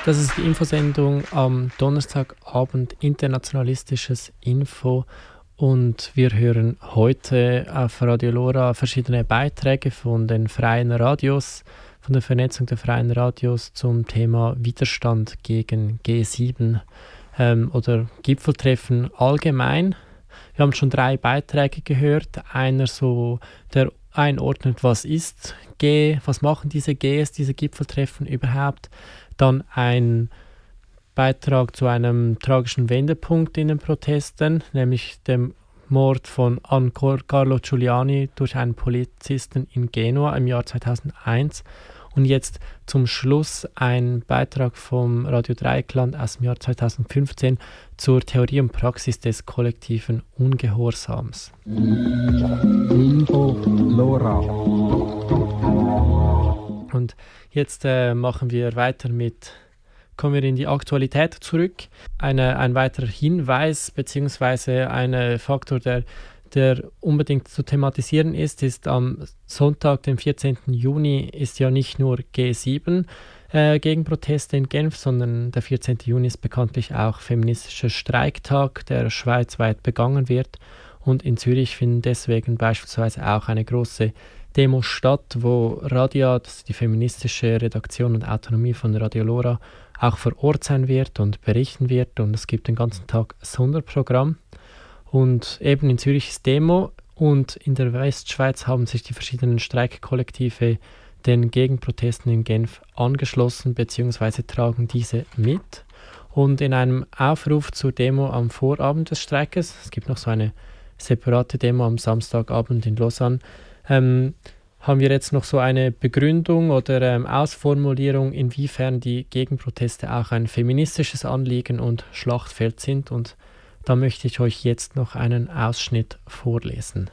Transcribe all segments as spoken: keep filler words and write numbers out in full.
Das ist die Infosendung am Donnerstagabend, internationalistisches Info. Und wir hören heute auf Radio Lora verschiedene Beiträge von den freien Radios, von der Vernetzung der freien Radios zum Thema Widerstand gegen G sieben ähm, oder Gipfeltreffen allgemein. Wir haben schon drei Beiträge gehört. Einer so, der einordnet, was ist G, was machen diese Gs, diese Gipfeltreffen überhaupt. Dann ein Beitrag zu einem tragischen Wendepunkt in den Protesten, nämlich dem Mord von Carlo Giuliani durch einen Polizisten in Genua im Jahr zweitausendeins. Und jetzt zum Schluss ein Beitrag vom Radio Dreieckland aus dem Jahr zweitausendfünfzehn zur Theorie und Praxis des kollektiven Ungehorsams. Info Lora. Und jetzt äh, machen wir weiter mit, kommen wir in die Aktualität zurück. Eine, ein weiterer Hinweis bzw. ein Faktor, der, der unbedingt zu thematisieren ist, ist am Sonntag, dem vierzehnten Juni, ist ja nicht nur G sieben äh, Gegenproteste in Genf, sondern der vierzehnte Juni ist bekanntlich auch feministischer Streiktag, der schweizweit begangen wird. Und in Zürich finden deswegen beispielsweise auch eine große Demo statt, wo Radia, das ist die feministische Redaktion und Autonomie von Radio Lora, auch vor Ort sein wird und berichten wird. Und es gibt den ganzen Tag Sonderprogramm. Und eben in Zürich ist Demo und in der Westschweiz haben sich die verschiedenen Streikkollektive den Gegenprotesten in Genf angeschlossen bzw. tragen diese mit. Und in einem Aufruf zur Demo am Vorabend des Streikes, es gibt noch so eine separate Demo am Samstagabend in Lausanne, ähm, haben wir jetzt noch so eine Begründung oder ähm, Ausformulierung, inwiefern die Gegenproteste auch ein feministisches Anliegen und Schlachtfeld sind. Und da möchte ich euch jetzt noch einen Ausschnitt vorlesen.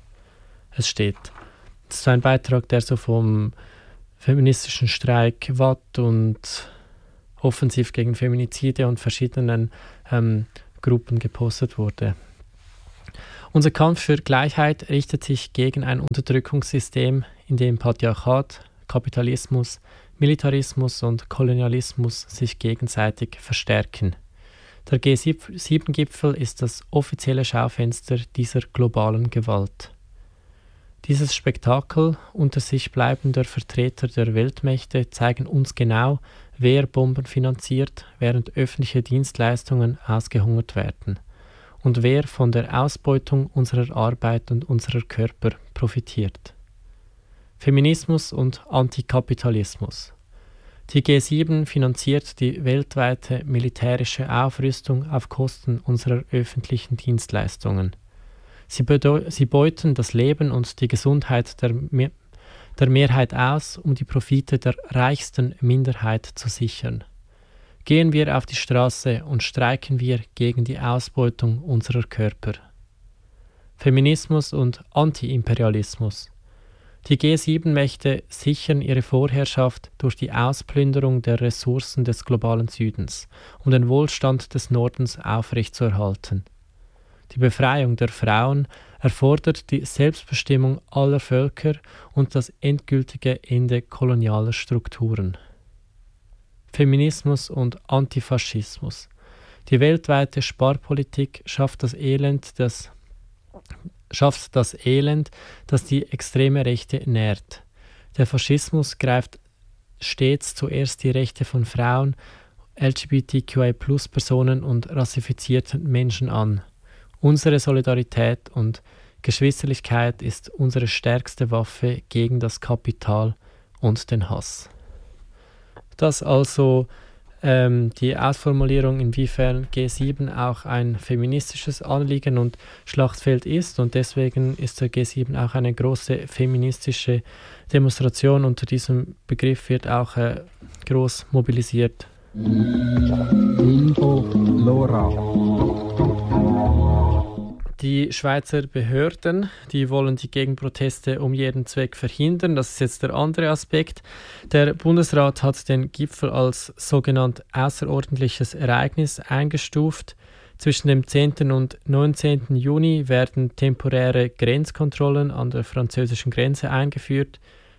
Es steht, das ist ein Beitrag, der so vom feministischen Streik Watt und Offensiv gegen Feminizide und verschiedenen ähm, Gruppen gepostet wurde. Unser Kampf für Gleichheit richtet sich gegen ein Unterdrückungssystem, in dem Patriarchat, Kapitalismus, Militarismus und Kolonialismus sich gegenseitig verstärken. Der G sieben Gipfel ist das offizielle Schaufenster dieser globalen Gewalt. Dieses Spektakel unter sich bleibender Vertreter der Weltmächte zeigen uns genau, wer Bomben finanziert, während öffentliche Dienstleistungen ausgehungert werden. Und wer von der Ausbeutung unserer Arbeit und unserer Körper profitiert. Feminismus und Antikapitalismus. Die G sieben finanziert die weltweite militärische Aufrüstung auf Kosten unserer öffentlichen Dienstleistungen. Sie, sie beuten das Leben und die Gesundheit der, Me- der Mehrheit aus, um die Profite der reichsten Minderheit zu sichern. Gehen wir auf die Straße und streiken wir gegen die Ausbeutung unserer Körper. Feminismus und Antiimperialismus. Die G sieben Mächte sichern ihre Vorherrschaft durch die Ausplünderung der Ressourcen des globalen Südens, um den Wohlstand des Nordens aufrechtzuerhalten. Die Befreiung der Frauen erfordert die Selbstbestimmung aller Völker und das endgültige Ende kolonialer Strukturen. Feminismus und Antifaschismus. Die weltweite Sparpolitik schafft das Elend, das, schafft das Elend, das die extreme Rechte nährt. Der Faschismus greift stets zuerst die Rechte von Frauen, L G B T Q I Plus Personen und rassifizierten Menschen an. Unsere Solidarität und Geschwisterlichkeit ist unsere stärkste Waffe gegen das Kapital und den Hass. Das also ähm, die Ausformulierung, inwiefern G sieben auch ein feministisches Anliegen und Schlachtfeld ist. Und deswegen ist der G sieben auch eine große feministische Demonstration. Unter diesem Begriff wird auch äh, groß mobilisiert. Info Lora. Die Schweizer Behörden, die wollen die Gegenproteste um jeden Zweck verhindern. Das ist jetzt der andere Aspekt. Der Bundesrat hat den Gipfel als sogenannt außerordentliches Ereignis eingestuft. Zwischen dem zehnten und neunzehnten Juni werden temporäre Grenzkontrollen an der französischen Grenze eingeführt.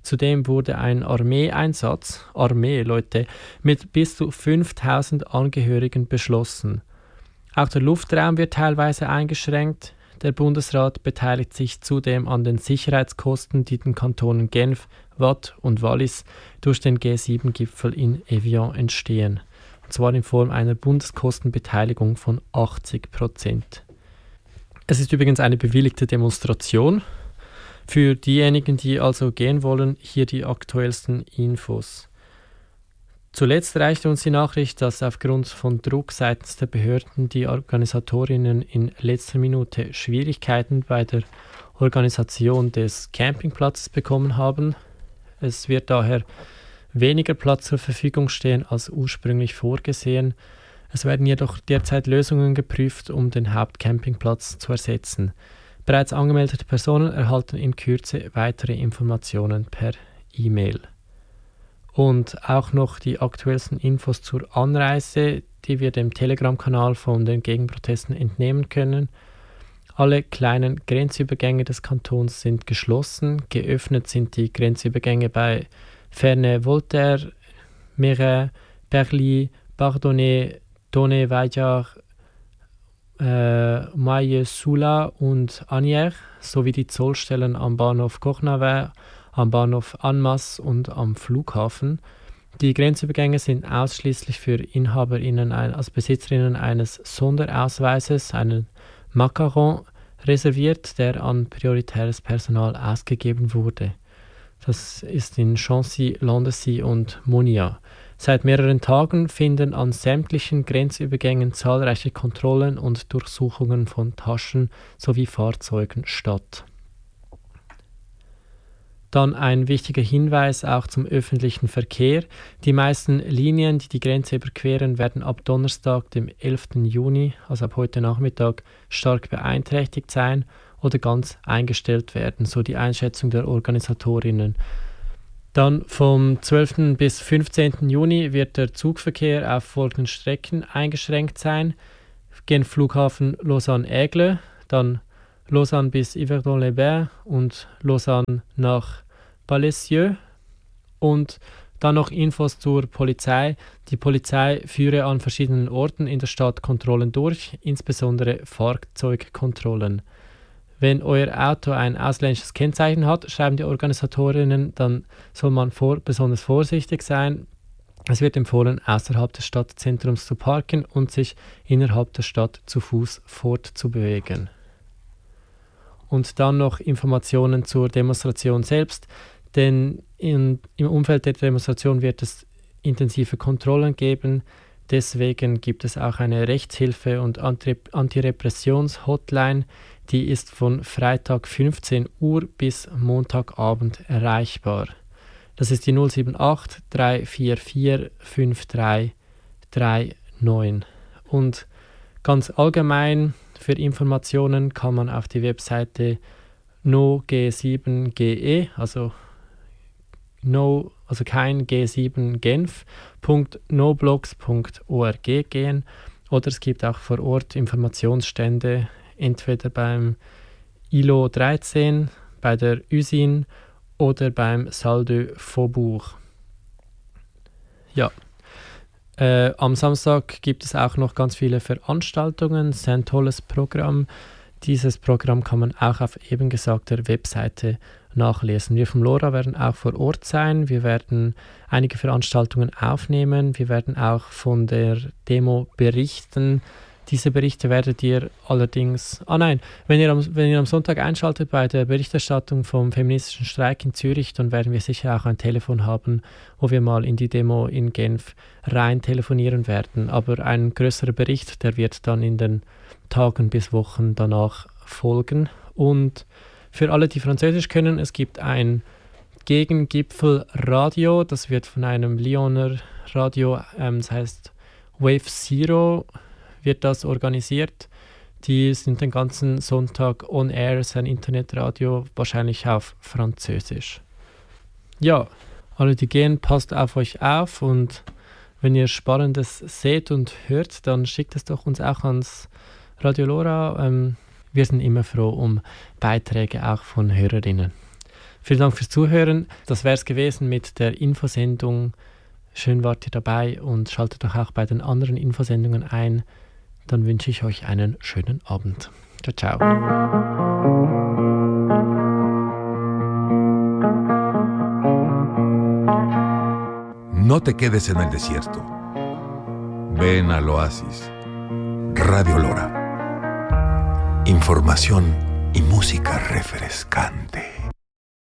Zudem wurde ein Armeeeinsatz, Armee, Leute, mit bis zu fünftausend Angehörigen beschlossen. Auch der Luftraum wird teilweise eingeschränkt. Der Bundesrat beteiligt sich zudem an den Sicherheitskosten, die den Kantonen Genf, Waadt und Wallis durch den G sieben Gipfel in Evian entstehen. Und zwar in Form einer Bundeskostenbeteiligung von achtzig Prozent. Es ist übrigens eine bewilligte Demonstration. Für diejenigen, die also gehen wollen, hier die aktuellsten Infos. Zuletzt reichte uns die Nachricht, dass aufgrund von Druck seitens der Behörden die Organisatorinnen in letzter Minute Schwierigkeiten bei der Organisation des Campingplatzes bekommen haben. Es wird daher weniger Platz zur Verfügung stehen als ursprünglich vorgesehen. Es werden jedoch derzeit Lösungen geprüft, um den Hauptcampingplatz zu ersetzen. Bereits angemeldete Personen erhalten in Kürze weitere Informationen per E-Mail. Und auch noch die aktuellsten Infos zur Anreise, die wir dem Telegram-Kanal von den Gegenprotesten entnehmen können. Alle kleinen Grenzübergänge des Kantons sind geschlossen. Geöffnet sind die Grenzübergänge bei Ferney-Voltaire, Méret, Berly, Bardonnay, Donnay-Vaillard, äh, Maille-Soula und Asnières sowie die Zollstellen am Bahnhof Cournavert, am Bahnhof Annemasse und am Flughafen. Die Grenzübergänge sind ausschließlich für InhaberInnen, als Besitzerinnen eines Sonderausweises, einen Macaron, reserviert, der an prioritäres Personal ausgegeben wurde. Das ist in Chancy, Landessy und Monia. Seit mehreren Tagen finden an sämtlichen Grenzübergängen zahlreiche Kontrollen und Durchsuchungen von Taschen sowie Fahrzeugen statt. Dann ein wichtiger Hinweis auch zum öffentlichen Verkehr. Die meisten Linien, die die Grenze überqueren, werden ab Donnerstag, dem elften Juni, also ab heute Nachmittag, stark beeinträchtigt sein oder ganz eingestellt werden, so die Einschätzung der Organisatorinnen. Dann vom zwölften bis fünfzehnten Juni wird der Zugverkehr auf folgenden Strecken eingeschränkt sein. Genf Flughafen Lausanne-Aigle, dann Lausanne bis Yverdon-les-Bains und Lausanne nach Palaiseau. Und dann noch Infos zur Polizei. Die Polizei führe an verschiedenen Orten in der Stadt Kontrollen durch, insbesondere Fahrzeugkontrollen. Wenn euer Auto ein ausländisches Kennzeichen hat, schreiben die Organisatorinnen, dann soll man vor, besonders vorsichtig sein. Es wird empfohlen, außerhalb des Stadtzentrums zu parken und sich innerhalb der Stadt zu Fuß fortzubewegen. Und dann noch Informationen zur Demonstration selbst, denn in, im Umfeld der Demonstration wird es intensive Kontrollen geben. Deswegen gibt es auch eine Rechtshilfe- und Antirepressions-Hotline, die ist von Freitag fünfzehn Uhr bis Montagabend erreichbar. Das ist die null sieben acht drei vier vier fünf drei drei neun. Und ganz allgemein für Informationen kann man auf die Webseite no G sieben punkt G E, also no, also kein G sieben Genf, .noblogs punkt org gehen, oder es gibt auch vor Ort Informationsstände, entweder beim I L O dreizehn, bei der U S I N oder beim Salle de Faubourg. Ja. Äh, am Samstag gibt es auch noch ganz viele Veranstaltungen, es ist ein tolles Programm. Dieses Programm kann man auch auf eben gesagter Webseite nachlesen. Wir vom LoRa werden auch vor Ort sein, wir werden einige Veranstaltungen aufnehmen, wir werden auch von der Demo berichten. Diese Berichte werdet ihr allerdings, ah nein, wenn ihr, am, wenn ihr am Sonntag einschaltet bei der Berichterstattung vom feministischen Streik in Zürich, dann werden wir sicher auch ein Telefon haben, wo wir mal in die Demo in Genf rein telefonieren werden. Aber ein größerer Bericht, der wird dann in den Tagen bis Wochen danach folgen. Und für alle, die Französisch können, es gibt ein Gegengipfel-Radio, das wird von einem Lyoner Radio, ähm, das heißt Wave Zero, wird das organisiert. Die sind den ganzen Sonntag on air, es ist ein Internetradio, wahrscheinlich auf Französisch. Ja, alle die gehen, passt auf euch auf, und wenn ihr Spannendes seht und hört, dann schickt es doch uns auch ans Radio LoRa. Ähm, wir sind immer froh um Beiträge auch von Hörerinnen. Vielen Dank fürs Zuhören. Das wäre es gewesen mit der Infosendung. Schön wart ihr dabei und schaltet doch auch bei den anderen Infosendungen ein. Dann wünsche ich euch einen schönen Abend. Ciao, ciao. No te quedes en el desierto. Ven al oasis. Radio Lora. Información y música refrescante.